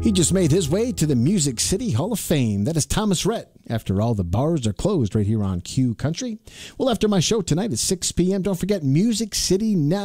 He just made his way to the Music City Hall of Fame. That is Thomas Rhett. After all, the bars are closed right here on Q Country. Well, after my show tonight at 6 p.m., don't forget Music City Now.